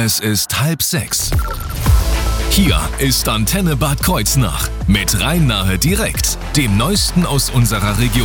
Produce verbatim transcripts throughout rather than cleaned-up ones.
Es ist halb sechs. Hier ist Antenne Bad Kreuznach mit Rhein-Nahe direkt, dem Neuesten aus unserer Region.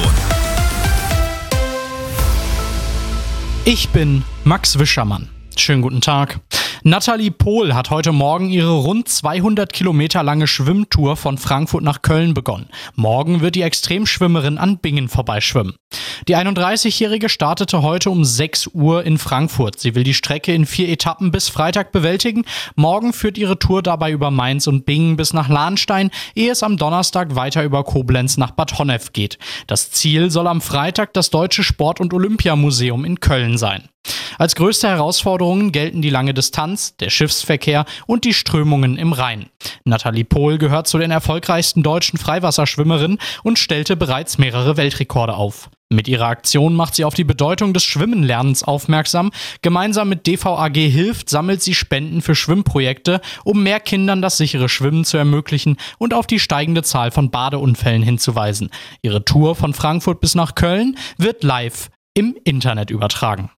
Ich bin Max Wischermann. Schönen guten Tag. Nathalie Pohl hat heute Morgen ihre rund zweihundert Kilometer lange Schwimmtour von Frankfurt nach Köln begonnen. Morgen wird die Extremschwimmerin an Bingen vorbeischwimmen. Die einunddreißigjährige startete heute um sechs Uhr in Frankfurt. Sie will die Strecke in vier Etappen bis Freitag bewältigen. Morgen führt ihre Tour dabei über Mainz und Bingen bis nach Lahnstein, ehe es am Donnerstag weiter über Koblenz nach Bad Honnef geht. Das Ziel soll am Freitag das Deutsche Sport- und Olympiamuseum in Köln sein. Als größte Herausforderungen gelten die lange Distanz, der Schiffsverkehr und die Strömungen im Rhein. Nathalie Pohl gehört zu den erfolgreichsten deutschen Freiwasserschwimmerinnen und stellte bereits mehrere Weltrekorde auf. Mit ihrer Aktion macht sie auf die Bedeutung des Schwimmenlernens aufmerksam. Gemeinsam mit D V A G Hilft sammelt sie Spenden für Schwimmprojekte, um mehr Kindern das sichere Schwimmen zu ermöglichen und auf die steigende Zahl von Badeunfällen hinzuweisen. Ihre Tour von Frankfurt bis nach Köln wird live im Internet übertragen.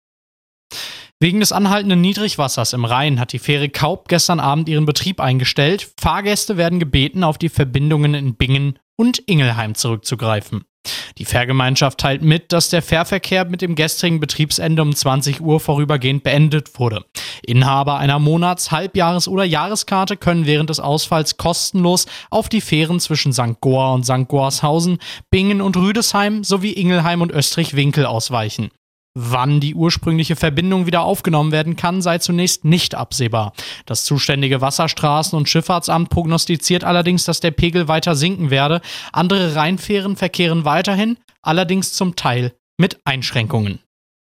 Wegen des anhaltenden Niedrigwassers im Rhein hat die Fähre Kaup gestern Abend ihren Betrieb eingestellt. Fahrgäste werden gebeten, auf die Verbindungen in Bingen und Ingelheim zurückzugreifen. Die Fährgemeinschaft teilt mit, dass der Fährverkehr mit dem gestrigen Betriebsende um zwanzig Uhr vorübergehend beendet wurde. Inhaber einer Monats-, Halbjahres- oder Jahreskarte können während des Ausfalls kostenlos auf die Fähren zwischen Sankt Goar und Sankt Goarshausen, Bingen und Rüdesheim sowie Ingelheim und Österreich-Winkel ausweichen. Wann die ursprüngliche Verbindung wieder aufgenommen werden kann, sei zunächst nicht absehbar. Das zuständige Wasserstraßen- und Schifffahrtsamt prognostiziert allerdings, dass der Pegel weiter sinken werde. Andere Rheinfähren verkehren weiterhin, allerdings zum Teil mit Einschränkungen.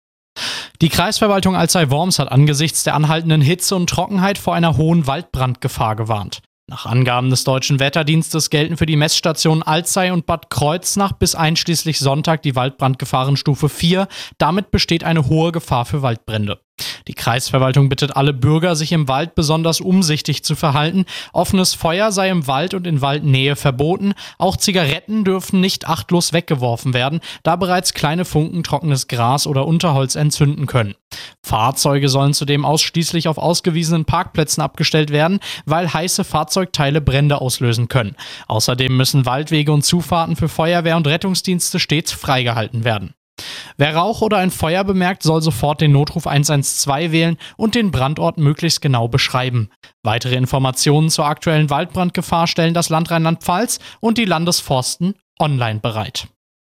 Die Kreisverwaltung Alzey-Worms hat angesichts der anhaltenden Hitze und Trockenheit vor einer hohen Waldbrandgefahr gewarnt. Nach Angaben des Deutschen Wetterdienstes gelten für die Messstationen Alzey und Bad Kreuznach bis einschließlich Sonntag die Waldbrandgefahrenstufe vier. Damit besteht eine hohe Gefahr für Waldbrände. Die Kreisverwaltung bittet alle Bürger, sich im Wald besonders umsichtig zu verhalten. Offenes Feuer sei im Wald und in Waldnähe verboten. Auch Zigaretten dürfen nicht achtlos weggeworfen werden, da bereits kleine Funken trockenes Gras oder Unterholz entzünden können. Fahrzeuge sollen zudem ausschließlich auf ausgewiesenen Parkplätzen abgestellt werden, weil heiße Fahrzeugteile Brände auslösen können. Außerdem müssen Waldwege und Zufahrten für Feuerwehr und Rettungsdienste stets freigehalten werden. Wer Rauch oder ein Feuer bemerkt, soll sofort den Notruf eins eins zwei wählen und den Brandort möglichst genau beschreiben. Weitere Informationen zur aktuellen Waldbrandgefahr stellen das Land Rheinland-Pfalz und die Landesforsten online bereit.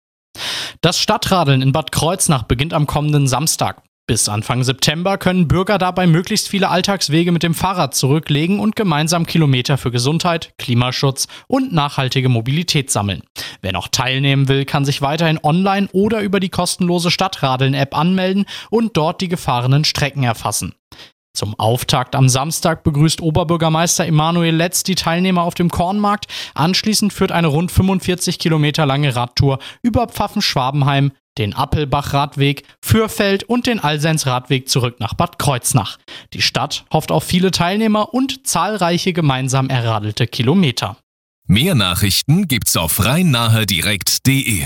Das Stadtradeln in Bad Kreuznach beginnt am kommenden Samstag. Bis Anfang September können Bürger dabei möglichst viele Alltagswege mit dem Fahrrad zurücklegen und gemeinsam Kilometer für Gesundheit, Klimaschutz und nachhaltige Mobilität sammeln. Wer noch teilnehmen will, kann sich weiterhin online oder über die kostenlose Stadtradeln-App anmelden und dort die gefahrenen Strecken erfassen. Zum Auftakt am Samstag begrüßt Oberbürgermeister Emanuel Letz die Teilnehmer auf dem Kornmarkt. Anschließend führt eine rund fünfundvierzig Kilometer lange Radtour über Pfaffen-Schwabenheim, den Appelbach-Radweg, Fürfeld und den Alsens-Radweg zurück nach Bad Kreuznach. Die Stadt hofft auf viele Teilnehmer und zahlreiche gemeinsam erradelte Kilometer. Mehr Nachrichten gibt's auf rhein-nahe direkt punkt de.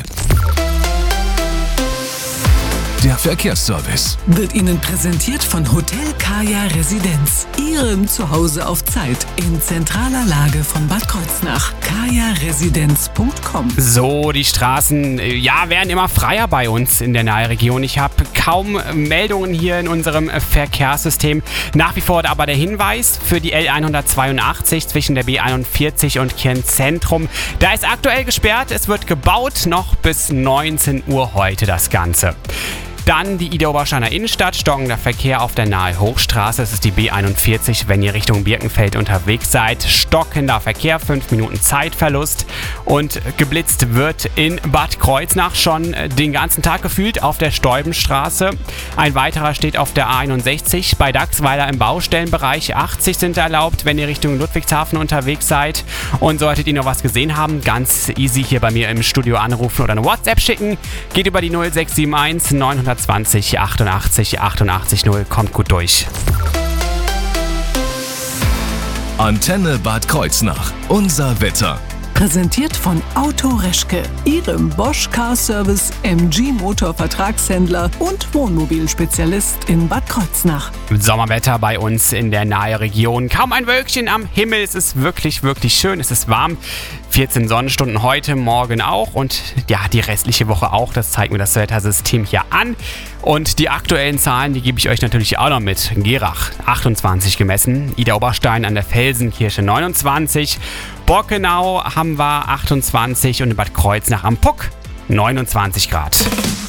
Der Verkehrsservice wird Ihnen präsentiert von Hotel Kaya Residenz. Ihrem Zuhause auf Zeit in zentraler Lage von Bad Kreuznach. kaya residenz punkt com. So, die Straßen, ja, werden immer freier bei uns in der Nahregion. Ich habe kaum Meldungen hier in unserem Verkehrssystem. Nach wie vor aber der Hinweis für die L hundertzweiundachtzig zwischen der B einundvierzig und Kirchenzentrum. Da ist aktuell gesperrt, es wird gebaut, noch bis neunzehn Uhr heute das Ganze. Dann die Idar-Obersteiner Innenstadt, stockender Verkehr auf der Nahe Hochstraße. Das ist die B einundvierzig, wenn ihr Richtung Birkenfeld unterwegs seid. Stockender Verkehr, fünf Minuten Zeitverlust. Und geblitzt wird in Bad Kreuznach schon den ganzen Tag gefühlt auf der Steubenstraße. Ein weiterer steht auf der A einundsechzig bei Dachsweiler im Baustellenbereich. achtzig sind erlaubt, wenn ihr Richtung Ludwigshafen unterwegs seid. Und solltet ihr noch was gesehen haben, ganz easy hier bei mir im Studio anrufen oder eine WhatsApp schicken. Geht über die null sechs sieben eins neun zwanzig achtundachtzig achtundachtzig null. Kommt gut durch. Antenne Bad Kreuznach. Unser Wetter. Präsentiert von Auto Reschke, Ihrem Bosch Car Service M G Motor Vertragshändler und Wohnmobilspezialist in Bad Kreuznach. Sommerwetter bei uns in der Nahe-Region. Kaum ein Wölkchen am Himmel. Es ist wirklich, wirklich schön. Es ist warm. vierzehn Sonnenstunden heute, morgen auch und ja, die restliche Woche auch. Das zeigt mir das Wettersystem hier an. Und die aktuellen Zahlen, die gebe ich euch natürlich auch noch mit. Gerach achtundzwanzig gemessen, Idar-Oberstein an der Felsenkirche neunundzwanzig, Bockenau haben wir achtundzwanzig und in Bad Kreuznach am Puck neunundzwanzig Grad.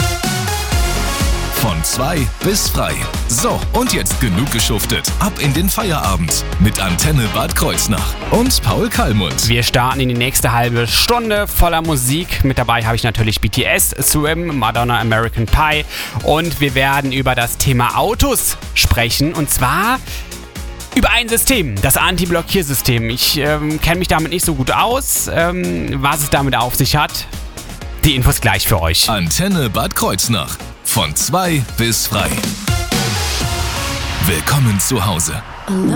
Von zwei bis frei. So, und jetzt genug geschuftet. Ab in den Feierabend mit Antenne Bad Kreuznach und Paul Kallmund. Wir starten in die nächste halbe Stunde voller Musik. Mit dabei habe ich natürlich B T S, Swim, Madonna, American Pie. Und wir werden über das Thema Autos sprechen. Und zwar über ein System, das Anti-Blockiersystem. Ich ähm, kenne mich damit nicht so gut aus. Ähm, was es damit auf sich hat, die Infos gleich für euch. Antenne Bad Kreuznach. Von zwei bis frei. Willkommen zu Hause.